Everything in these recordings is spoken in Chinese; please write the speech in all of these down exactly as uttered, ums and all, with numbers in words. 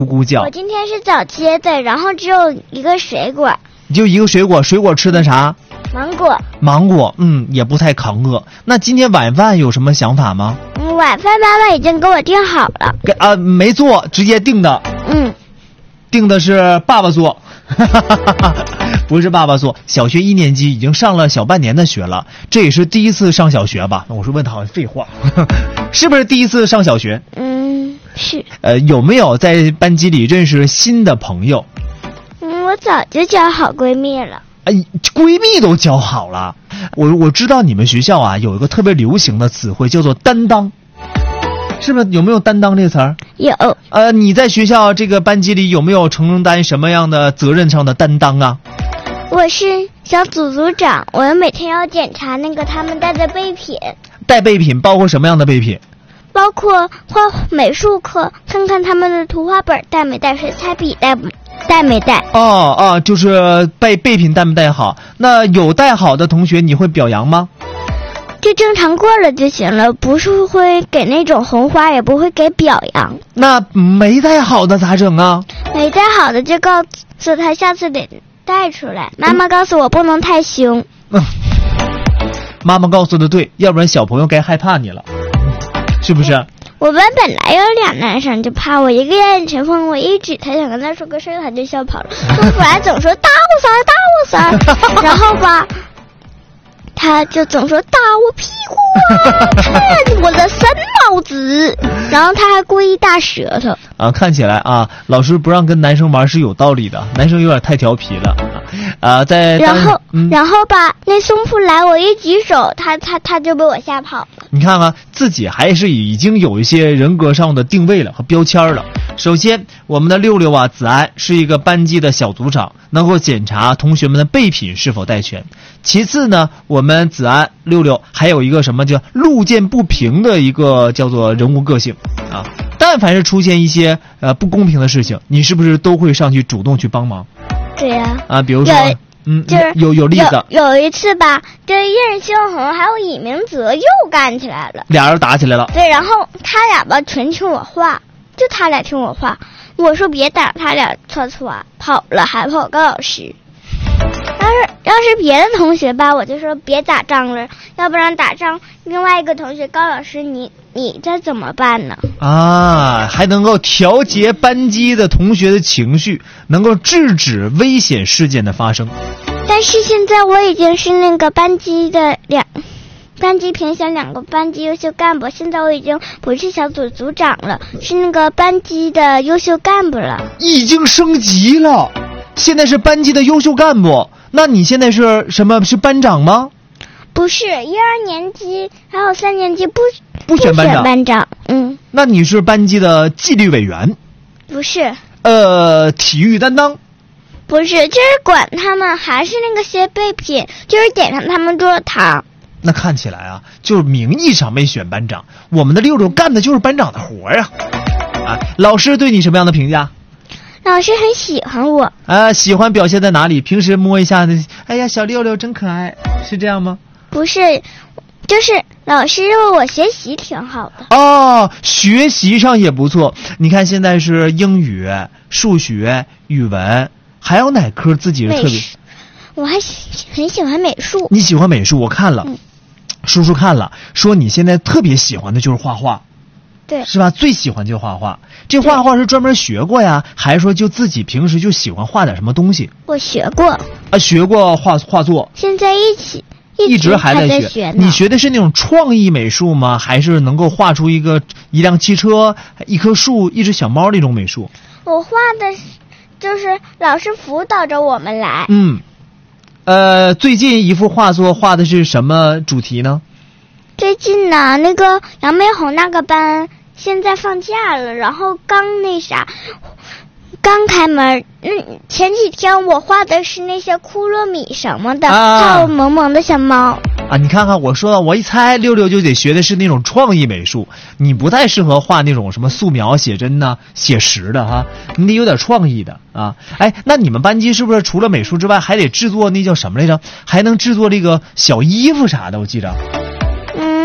咕咕叫。 我今天是早切的，然后只有一个水果。 就一个水果，水果吃的啥？ 芒果。 芒果，嗯，也不太扛饿。那今天晚饭有什么想法吗？ 嗯，晚饭妈妈已经给我订好了。 给啊，没做，直接订的。 嗯， 订的是爸爸做。不是爸爸做，小学一年级已经上了小半年的学了，这也是第一次上小学吧？我是问他，废话，是不是第一次上小学？ 嗯，是。 呃，有没有在班级里认识新的朋友？ 嗯，我早就交好闺蜜了。 哎，闺蜜都交好了。我我知道你们学校啊有一个特别流行的词汇叫做担当，是不是？有没有担当这个词儿？ 有。 呃，你在学校这个班级里有没有承担什么样的责任上的担当啊？ 我是小组组长，我每天要检查那个他们带的备品。 带备品包括什么样的备品？ 包括画美术课，看看他们的图画本带没带，水彩笔带带没带。 哦哦，就是备备品带没带好。那有带好的同学你会表扬吗？ 就正常过了就行了，不是会给那种红花，也不会给表扬。 那没带好的咋整啊？ 没带好的就告诉他下次得带出来。妈妈告诉我不能太凶。 嗯，妈妈告诉的对，要不然小朋友该害怕你了，是不是？ 我班本来有俩男生就怕我，一个眼前风，我一指他想跟他说个事儿，他就笑跑了。他本来总说打我三儿打我三儿，然后吧他就总说打我屁股啊，看我的三毛子，然后他还故意大舌头啊。看起来啊，老师不让跟男生玩是有道理的，男生有点太调皮了啊。在然后、 嗯、 然后吧，那松浦来我一举手，他他他就被我吓跑了。 你看看自己还是已经有一些人格上的定位了和标签了。首先，我们的六六啊，子安是一个班级的小组长，能够检查同学们的备品是否带全。其次呢，我们子安六六还有一个什么叫路见不平的一个叫做人物个性啊。但凡是出现一些呃不公平的事情，你是不是都会上去主动去帮忙？ 对呀、 啊。啊，比如说，嗯， 就是有有例子。 有有一次吧，这叶星红还有尹明泽又干起来了， 俩人打起来了。 对，然后他俩吧全听我话。就他俩听我话，我说别打，他俩唰唰跑了，还跑告老师。要是要是别的同学吧，我就说别打仗了，要不然打仗，另外一个同学告老师，你你这怎么办呢？ 啊，还能够调节班级的同学的情绪，能够制止危险事件的发生。 但是现在我已经是那个班级的两。班级评选两个班级优秀干部，现在我已经不是小组组长了，是那个班级的优秀干部了。 已经升级了，现在是班级的优秀干部。那你现在是什么？是班长吗？ 不是，一二年级还有三年级不不选班长。 不选班长，嗯。 那你是班级的纪律委员？ 不是。 呃，体育担当？ 不是，就是管他们，还是那个些备品，就是点上他们桌糖。 那看起来啊，就是名义上没选班长，我们的六六干的就是班长的活啊！啊，老师对你什么样的评价？ 老师很喜欢我。 啊，喜欢表现在哪里？平时摸一下，哎呀，小六六真可爱，是这样吗？ 不是，就是老师认为我学习挺好的。 哦，学习上也不错。你看现在是英语、数学、语文，还有哪科自己是特别？ 我还很喜欢美术。 你喜欢美术，我看了。嗯，叔叔看了，说你现在特别喜欢的就是画画， 对， 是吧？最喜欢就是画画。这画画是专门学过呀，还是说就自己平时就喜欢画点什么东西？ 我学过啊，学过画画作。 现在一起一直还在学。 学你学的是那种创意美术吗？还是能够画出一个一辆汽车、一棵树、一只小猫那种美术？ 我画的就是老师辅导着我们来。 嗯。呃，最近一幅画作画的是什么主题呢？ 最近呢，那个杨梅红那个班现在放假了，然后刚那啥，刚开门。嗯，前几天我画的是那些库洛米什么的， 啊、 还有萌萌的小猫。 啊，你看看，我说了，我一猜六六就得学的是那种创意美术，你不太适合画那种什么素描、写真呐、写实的哈，你得有点创意的啊。哎，那你们班级是不是除了美术之外，还得制作那叫什么来着？还能制作这个小衣服啥的？我记着。 嗯，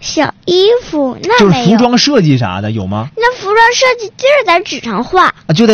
小衣服那就是没有， 服装设计啥的有吗？ 那服装设计就是在纸上画。 啊，就在